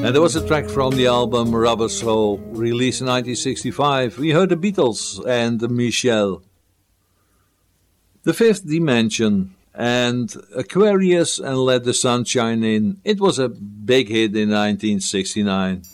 And there was a track from the album Rubber Soul, released in 1965. We heard the Beatles and Michelle. The Fifth Dimension and Aquarius and Let the Sun Shine In. It was a big hit in 1969.